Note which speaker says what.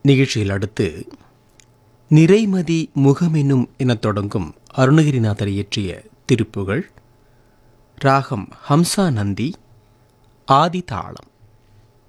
Speaker 1: நிகழ்ச்சியில் அடுத்து நிறைமதி முகமெனும் எனத் தொடங்கும் அருணகிரிநாதர் இயற்றிய திருப்புகழ். ராகம் ஹம்சா நந்தி, ஆதி தாளம்.